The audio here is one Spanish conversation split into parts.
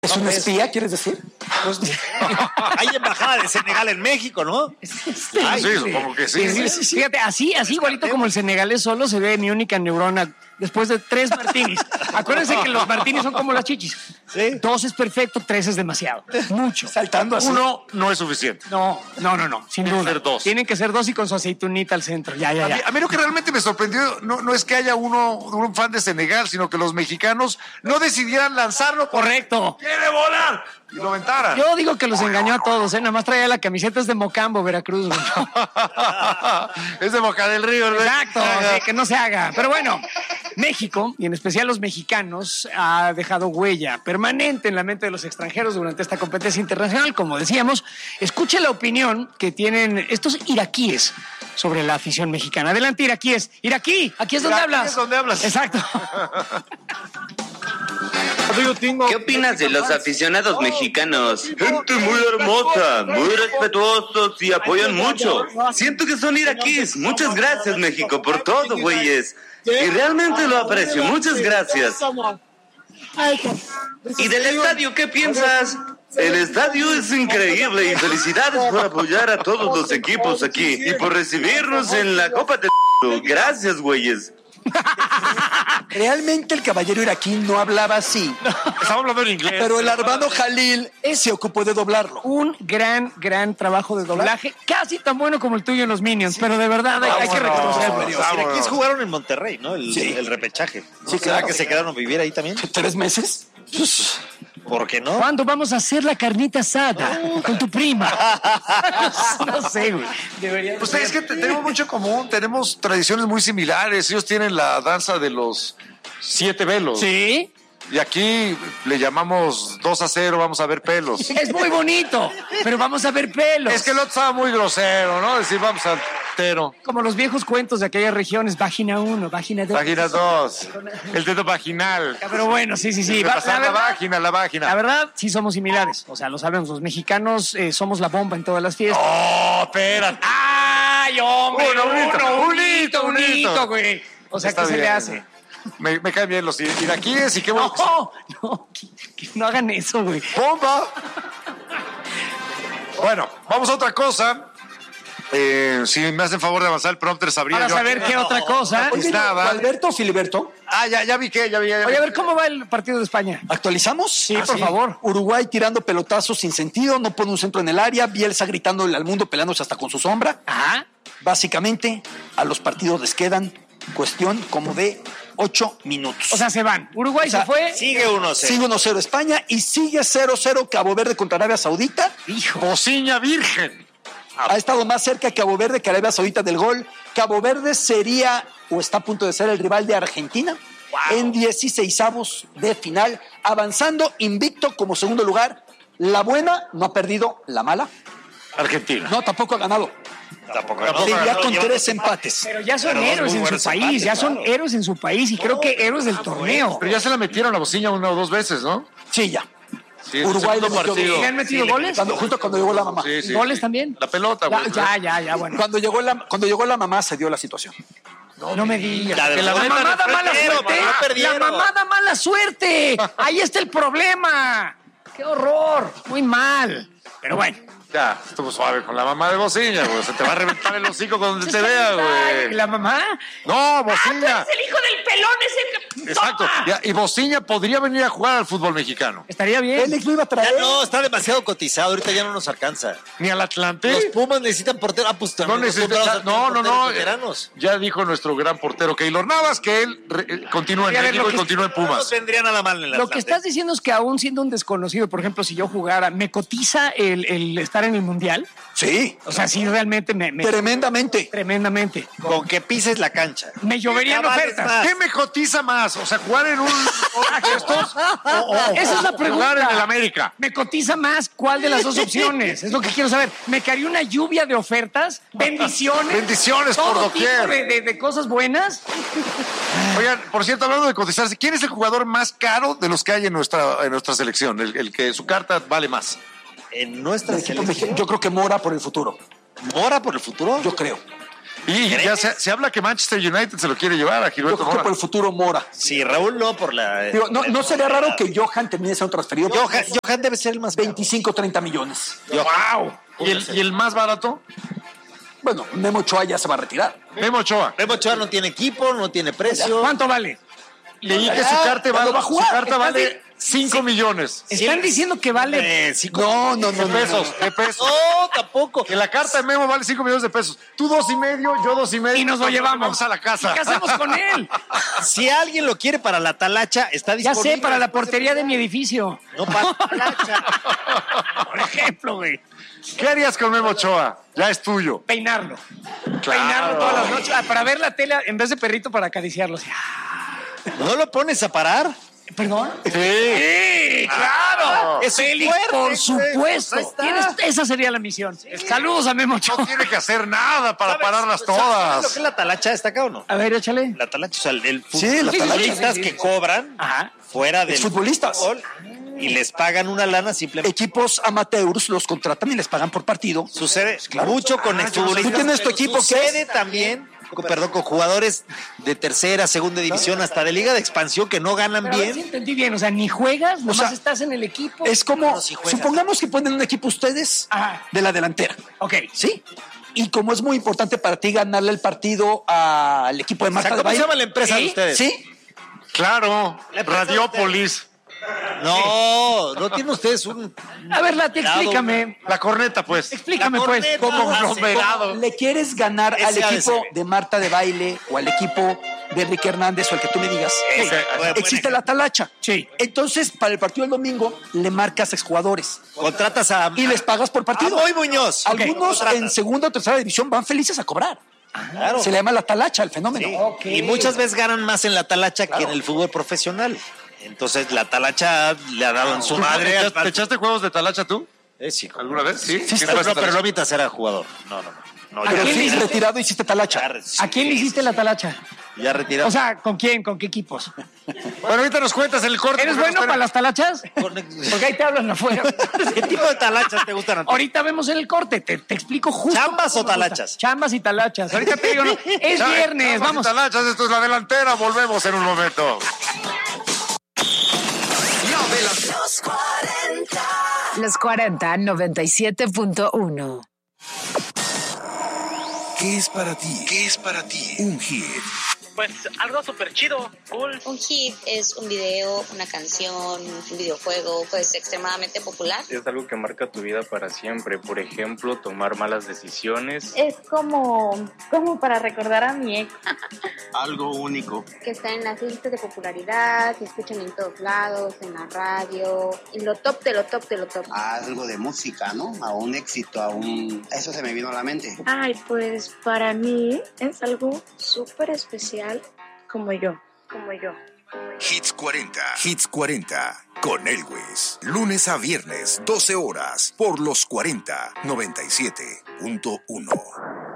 ¿Es un espía, quieres decir? Pues, hay embajada de Senegal en México, ¿no? Sí, supongo que sí. Fíjate, así igualito como el senegalés solo se ve mi única neurona después de 3 martinis. Acuérdense que los martinis son como las chichis. Sí. 2 es perfecto, 3 es demasiado. Mucho. Saltando así. 1 no es suficiente. No, sin Tienen duda. que ser 2. Tienen que ser 2 y con su aceitunita al centro. Ya. A mí lo que realmente me sorprendió no es que haya un fan de Senegal, sino que los mexicanos no decidieran lanzarlo. Correcto. ¡Quiere volar! Y lo aventaran. Yo digo que los engañó a todos, Nada más traía la camiseta, es de Mocambo, Veracruz, güey. Es de Boca del Río, ¿no? Exacto, sí, que no se haga. Pero bueno, México, y en especial los mexicanos, ha dejado huella permanente en la mente de los extranjeros durante esta competencia internacional. Como decíamos, escuche la opinión que tienen estos iraquíes sobre la afición mexicana. Adelante, iraquíes. Iraquí, aquí es donde hablas. Es donde hablas. Exacto. ¿Qué opinas de los aficionados mexicanos? Gente muy hermosa, muy respetuosos y apoyan mucho. Siento que son iraquíes. Muchas gracias, México, por todo, güeyes. Y realmente lo aprecio. Muchas gracias. ¿Y del estadio qué piensas? El estadio es increíble y felicidades por apoyar a todos los equipos aquí y por recibirnos en la Copa del Mundo. Gracias, güeyes. Realmente el caballero iraquí no hablaba así. Estaba hablando en inglés. Pero el hermano Jalil se ocupó de doblarlo. Un gran trabajo de doblaje, casi tan bueno como el tuyo en los Minions, pero de verdad hay que reconocerlo. Los iraquíes jugaron en Monterrey, ¿no? El repechaje. Sí, ¿Será claro. que se quedaron a vivir ahí también? 3 meses. ¿Por qué no? ¿Cuándo vamos a hacer la carnita asada con tu prima? No sé, güey. Pues es que tenemos mucho en común, tenemos tradiciones muy similares. Ellos tienen la danza de los 7 velos. Sí. Y aquí le llamamos 2-0, vamos a ver pelos. Es muy bonito, pero vamos a ver pelos. Es que el otro estaba muy grosero, ¿no? Decir, vamos al tero. Como los viejos cuentos de aquellas regiones, página 1, página 2. Página 2. El dedo vaginal. Pero bueno, sí. La vagina. La verdad, sí somos similares. O sea, lo sabemos. Los mexicanos somos la bomba en todas las fiestas. ¡Oh, espérate! ¡Ay, hombre! Un hito, güey. O sea, Está ¿qué se bien. le hace? Me caen bien los iraquíes y qué bueno. No hagan eso, güey. ¡Bomba! Bueno, vamos a otra cosa. Si me hacen favor de avanzar el prompter, sabría Para yo. saber qué otra cosa. Oye, ¿Alberto o Filiberto? Ya vi que. Oye, a ver, ¿cómo va el partido de España? ¿Actualizamos? Sí, por favor. Uruguay tirando pelotazos sin sentido, no pone un centro en el área, Bielsa gritándole al mundo, peleándose hasta con su sombra. Ajá. Básicamente, a los partidos les quedan cuestión como de 8 minutos. O sea, se van. Uruguay O sea, se fue. Sigue 1-0. Sigue 1-0 España y sigue 0-0 Cabo Verde contra Arabia Saudita. Hijo. Bociña virgen. Ha estado más cerca Cabo Verde que Arabia Saudita del gol. Cabo Verde sería o está a punto de ser el rival de Argentina en 16avos de final, avanzando invicto como segundo lugar. La buena no ha perdido, la mala Argentina. no tampoco ha ganado. Tampoco. Seguirá con 3 empates. Pero ya son Pero dos héroes muy en su buenos país, empates, ya son claro. héroes en su país y creo que héroes del torneo. Pero ya se la metieron a Bociña 1 o 2 veces, ¿no? Sí, ya. Sí, es Uruguay el lo segundo metió. ¿Le han metido goles? Justo cuando llegó la mamá. Sí, ¿Goles también? La pelota, güey. Ya, bueno. Cuando llegó la mamá se dio la situación. No me digas. La de La los mamá da mala perdieron, suerte. mamá, perdieron. La mamá da mala suerte. Ahí está el problema. ¡Qué horror! Muy mal. Pero bueno. Ya, estuvo suave con la mamá de Bociña, güey. Se te va a reventar el hocico cuando te vea, Ay, güey. ¿la mamá? No, ¡Ah, tú Bociña. eres el hijo del pelón ese que... Exacto. ¡Toma! Ya, y Bociña podría venir a jugar al fútbol mexicano. Estaría bien. Félix lo iba a Ya traer. no, está demasiado cotizado. Ahorita ya no nos alcanza. Ni al Atlante. Los Pumas necesitan portero. Ah, pues No también necesita. No. Veteranos. Ya dijo nuestro gran portero Keylor Navas que él continúa en A ver, México lo y que- continúa en Pumas Pumas. vendrían a la mano en la Lo que estás diciendo es que aún siendo un desconocido, por ejemplo, si yo jugara, ¿me cotiza el estar en el Mundial? Sí, O sea, sí, realmente me tremendamente. tremendamente. Con que pises la cancha. Me lloverían Ya vales ofertas. más. ¿Qué me cotiza más? O sea, jugar en un de estos Esa es la pregunta. jugar en el América. ¿Me cotiza más cuál de las dos opciones? Es lo que quiero saber. ¿Me caería una lluvia de ofertas? ¿Bendiciones? Bendiciones por ¿Todo doquier. tipo de cosas buenas? Oigan, por cierto, hablando de cotizarse, ¿quién es el jugador más caro de los que hay en nuestra selección? El que su carta vale más. En nuestra El equipo selección. mexicano, yo creo que Mora por el futuro. ¿Mora por el futuro? Yo creo. Y ya se habla que Manchester United se lo quiere llevar a Yo Gilberto creo que Mora. por el futuro Mora. Sí, Raúl no por la... Digo, no sería raro que Johan termine siendo transferido. Johan debe ser el más... 25, 30 millones. ¡Wow! ¿Y el más barato? Bueno, Memo Ochoa ya se va a retirar. Memo Ochoa. Memo Ochoa no tiene equipo, no tiene precio. ¿Cuánto vale? Leí que su carta ¿cuándo va a jugar? vale 5 millones. Están diciendo que vale... No. De pesos. No, tampoco. Que la carta de Memo vale 5 millones de pesos. Tú 2.5, yo 2.5. Y nos lo llevamos. Vamos a la casa. ¿Qué hacemos con él? Si alguien lo quiere para la talacha, está Ya disponible. sé, para la portería de mi edificio. No para la talacha. Por ejemplo, güey. ¿Qué harías con Memo Ochoa? Ya es tuyo. Peinarlo. Claro. Peinarlo todas las noches. Para ver la tele en vez de perrito para acariciarlo. ¿No lo pones a parar? ¿Perdón? Sí. ¡Claro! Es Félix, fuerte, por güey. supuesto. Pues ahí está. Esa sería la misión. Saludos a Memo Ochoa. No tiene que hacer nada para ¿Sabes? pararlas ¿Sabes lo todas. que es la talacha? ¿Está acá o no? A ver, échale. La talacha, o sea, el Sí, la talacha. futbolistas Sí. que cobran Ajá. fuera del Exfutbolistas. fútbol y les pagan una lana simplemente. Equipos amateurs los contratan y les pagan por partido. Sucede mucho con exfutbolistas. ¿Tú tienes tu pero equipo qué sucede es? también, con jugadores de tercera, segunda división, hasta de liga de expansión que no ganan Pero a ver si bien. entendí bien. O sea, ni juegas, nomás sea, estás en el equipo. Es como, No, si juegas. supongamos que ponen un equipo ustedes Ajá. de la delantera. Ok. ¿Sí? Y como es muy importante para ti ganarle el partido al equipo de O Marta sea, de ¿cómo se Baile. llama la empresa de ustedes? ¿Sí? Claro. La empresa Radiópolis. No tienen ustedes un... A ver, Lati, explícame. La corneta, pues. Explícame, La pues. corneta. ¿Cómo? Conglomerado. ¿Le quieres ganar al Ese ha de equipo ser. de Marta de Baile o al equipo de Enrique Hernández o el que tú me digas? Existe la talacha. Sí. Entonces, para el partido del domingo, le marcas a exjugadores Contratas a... y les pagas por partido. A Moy Muñoz. Algunos Contratas. en segunda o tercera división van felices a cobrar. Claro. Se le llama la talacha, el fenómeno. Sí. Ok. Y muchas veces ganan más en la talacha que en el fútbol profesional. Entonces la talacha le ha dado en su madre. ¿Te echaste juegos de talacha tú? Sí, ¿Alguna vez? Sí. Sí, pero no mientras era jugador. No. ¿A Pero quién sí, le- retirado hiciste talacha. ¿A quién le hiciste la talacha? Ya retirado. O sea, ¿con quién? ¿Con qué equipos? Bueno, ahorita nos cuentas el corte. ¿Eres porque bueno nos para las talachas? ¿Qué Porque ahí te hablan afuera. tipo de talachas te gustan a ti? Ahorita vemos en el corte, te explico justo. ¿Chambas cómo o me gusta. talachas? Chambas y talachas. Ahorita te digo, no. Es Chai, viernes, chamas y vamos. talachas, esto es la delantera. Volvemos en un momento. Los 40 97.1. ¿Qué es para ti? ¿Qué es para ti? Un hit. Pues algo súper chido, cool. Un hit es un video, una canción, un videojuego, pues extremadamente popular. Es algo que marca tu vida para siempre. Por ejemplo, tomar malas decisiones. Es como para recordar a mi ex. Algo único. Que está en las listas de popularidad, se escuchan en todos lados, en la radio, en lo top de lo top de lo top. Algo de música, ¿no? A un éxito, Eso se me vino a la mente. Ay, pues para mí es algo súper especial como yo. Hits 40. Hits 40. Con Elwes. Lunes a viernes, 12 horas. Por los 40. 97.1.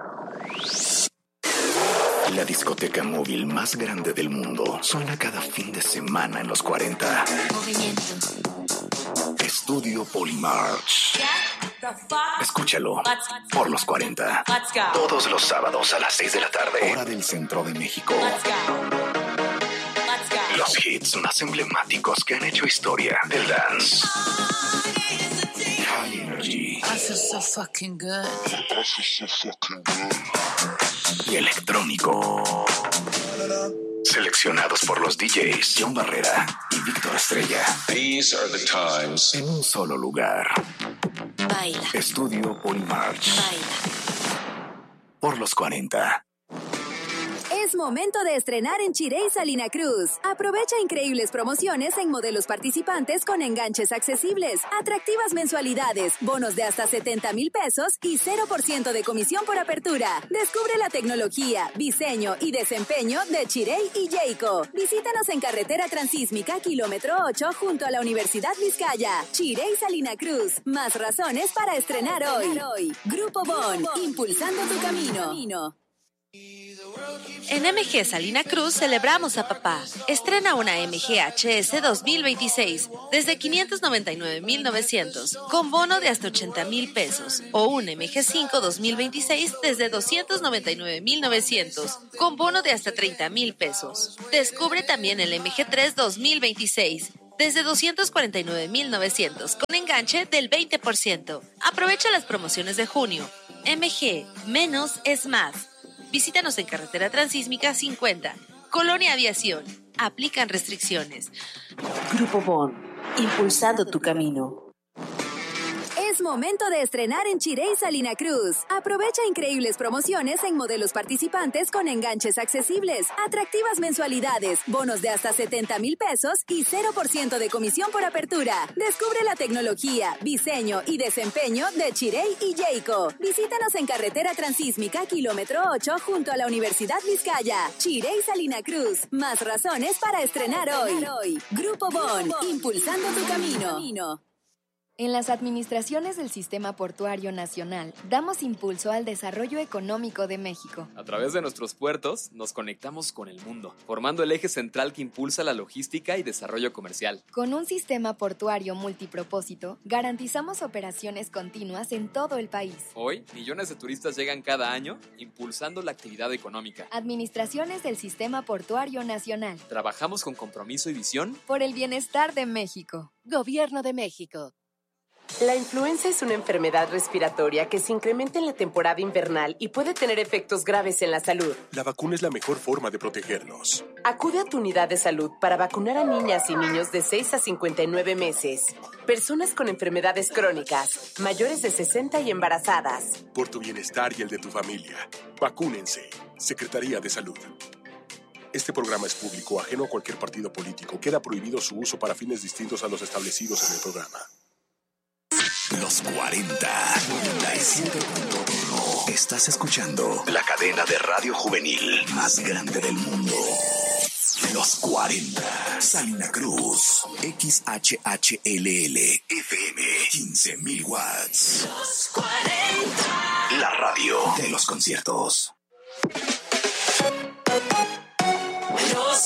La discoteca móvil más grande del mundo suena cada fin de semana en los 40. Estudio Polymarch. Escúchalo por los 40. Todos los sábados a las 6 de la tarde. Hora del centro de México. Los hits más emblemáticos que han hecho historia del dance. High Energy. Y electrónico. Seleccionados por los DJs John Barrera y Víctor Estrella. These are the times. En un solo lugar. Baila. Estudio Polymarch. Baila. Por los 40. Es momento de estrenar en Chirey Salina Cruz. Aprovecha increíbles promociones en modelos participantes con enganches accesibles, atractivas mensualidades, bonos de hasta 70,000 pesos y 0% de comisión por apertura. Descubre la tecnología, diseño y desempeño de Chirey y Jayco. Visítanos en Carretera Transísmica, kilómetro 8, junto a la Universidad Vizcaya. Chirey Salina Cruz. Más razones para estrenar hoy. Grupo Bon, impulsando tu camino. En MG Salina Cruz celebramos a papá. Estrena una MG HS 2026 desde 599,900 con bono de hasta 80,000 pesos o un MG5 2026 desde 299,900 con bono de hasta 30,000 pesos. Descubre también el MG3 2026 desde 249,900 con enganche del 20%. Aprovecha las promociones de junio. MG, menos es más. Visítanos en Carretera Transísmica 50, Colonia Aviación. Aplican restricciones. Grupo Bon, impulsando tu camino. Es momento de estrenar en Chirey Salina Cruz. Aprovecha increíbles promociones en modelos participantes con enganches accesibles, atractivas mensualidades, bonos de hasta 70,000 pesos y 0% de comisión por apertura. Descubre la tecnología, diseño y desempeño de Chirey y Jayco. Visítanos en Carretera Transísmica, kilómetro 8, junto a la Universidad Vizcaya. Chirey Salina Cruz. Más razones para estrenar hoy. Grupo Bon, impulsando tu camino. En las administraciones del Sistema Portuario Nacional, damos impulso al desarrollo económico de México. A través de nuestros puertos, nos conectamos con el mundo, formando el eje central que impulsa la logística y desarrollo comercial. Con un sistema portuario multipropósito, garantizamos operaciones continuas en todo el país. Hoy, millones de turistas llegan cada año, impulsando la actividad económica. Administraciones del Sistema Portuario Nacional. Trabajamos con compromiso y visión por el bienestar de México. Gobierno de México. La influenza es una enfermedad respiratoria que se incrementa en la temporada invernal y puede tener efectos graves en la salud. La vacuna es la mejor forma de protegernos. Acude a tu unidad de salud para vacunar a niñas y niños de 6 a 59 meses, personas con enfermedades crónicas, mayores de 60 y embarazadas. Por tu bienestar y el de tu familia, vacúnense. Secretaría de Salud. Este programa es público, ajeno a cualquier partido político. Queda prohibido su uso para fines distintos a los establecidos en el programa. Los 40 97.1. Estás escuchando la cadena de radio juvenil más grande del mundo. Los 40. Salina Cruz. XHHLL FM. 15,000 watts. Los 40. La radio de los conciertos. Los